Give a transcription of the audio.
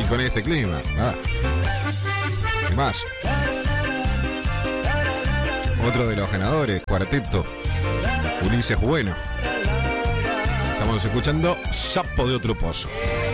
Y con este clima. ¿Qué más? Otro de los ganadores, cuarteto. Ulises Bueno. Estamos escuchando Sapo de otro pozo.